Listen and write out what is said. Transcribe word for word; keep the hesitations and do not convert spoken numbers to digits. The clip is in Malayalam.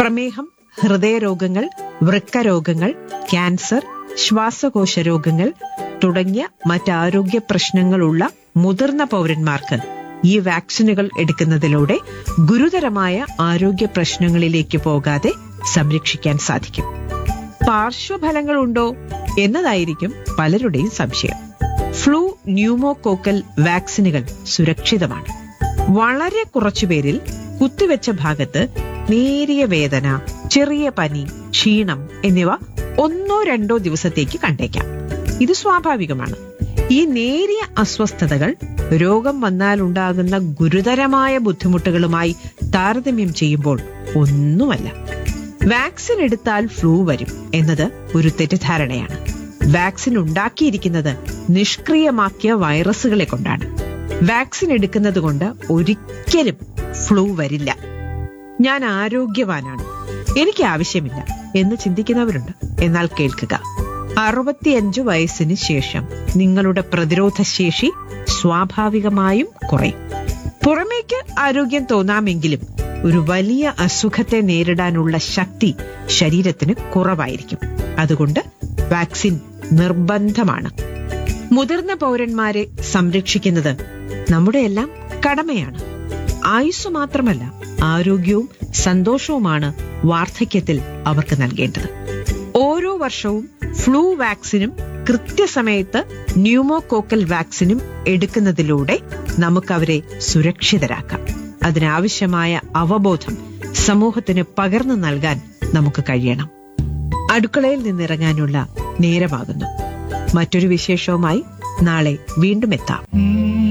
പ്രമേഹം, ഹൃദയരോഗങ്ങൾ, വൃക്കരോഗങ്ങൾ, ക്യാൻസർ, ശ്വാസകോശ രോഗങ്ങൾ തുടങ്ങിയ മറ്റാരോഗ്യ പ്രശ്നങ്ങളുള്ള മുതിർന്ന പൗരന്മാർക്ക് ഈ വാക്സിനുകൾ എടുക്കുന്നതിലൂടെ ഗുരുതരമായ ആരോഗ്യ പ്രശ്നങ്ങളിലേക്ക് പോകാതെ സംരക്ഷിക്കാൻ സാധിക്കും. പാർശ്വഫലങ്ങളുണ്ടോ എന്നതായിരിക്കും പലരുടെയും സംശയം. ഫ്ലൂ, ന്യൂമോകോക്കൽ വാക്സിനുകൾ സുരക്ഷിതമാണ്. വളരെ കുറച്ചുപേരിൽ കുത്തിവെച്ച ഭാഗത്ത് നേരിയ വേദന, ചെറിയ പനി, ക്ഷീണം എന്നിവ ഒന്നോ രണ്ടോ ദിവസത്തേക്ക് കണ്ടേക്കാം. ഇത് സ്വാഭാവികമാണ്. ഈ നേരിയ അസ്വസ്ഥതകൾ രോഗം വന്നാലുണ്ടാകുന്ന ഗുരുതരമായ ബുദ്ധിമുട്ടുകളുമായി താരതമ്യം ചെയ്യുമ്പോൾ ഒന്നുമല്ല. വാക്സിൻ എടുത്താൽ ഫ്ലൂ വരും എന്നത് ഒരു തെറ്റിദ്ധാരണയാണ്. വാക്സിൻ ഉണ്ടാക്കിയിരിക്കുന്നത് നിഷ്ക്രിയമാക്കിയ വൈറസുകളെ കൊണ്ടാണ്. വാക്സിൻ എടുക്കുന്നത് കൊണ്ട് ഒരിക്കലും ഫ്ലൂ വരില്ല. ഞാൻ ആരോഗ്യവാനാണ്, എനിക്ക് ആവശ്യമില്ല എന്ന് ചിന്തിക്കുന്നവരുണ്ട്. എന്നാൽ കേൾക്കുക, അറുപത്തിയഞ്ചു വയസ്സിന് ശേഷം നിങ്ങളുടെ പ്രതിരോധ ശേഷി സ്വാഭാവികമായും കുറയും. പുറമേക്ക് ആരോഗ്യം തോന്നാമെങ്കിലും ഒരു വലിയ അസുഖത്തെ നേരിടാനുള്ള ശക്തി ശരീരത്തിന് കുറവായിരിക്കും. അതുകൊണ്ട് വാക്സിൻ നിർബന്ധമാണ്. മുതിർന്ന പൗരന്മാരെ സംരക്ഷിക്കുന്നത് നമ്മുടെയെല്ലാം കടമയാണ്. ആയുസ് മാത്രമല്ല, ആരോഗ്യവും സന്തോഷവുമാണ് വാർദ്ധക്യത്തിൽ അവർക്ക് നൽകേണ്ടത്. ഓരോ വർഷവും ഫ്ലൂ വാക്സിനും കൃത്യസമയത്ത് ന്യൂമോകോക്കൽ വാക്സിനും എടുക്കുന്നതിലൂടെ നമുക്കവരെ സുരക്ഷിതരാക്കാം. അതിനാവശ്യമായ അവബോധം സമൂഹത്തിന് പകർന്നു നൽകാൻ നമുക്ക് കഴിയണം. അടുക്കളയിൽ നിന്നിറങ്ങാനുള്ള നേരമാകുന്നു. മറ്റൊരു വിശേഷവുമായി നാളെ വീണ്ടും എത്താം.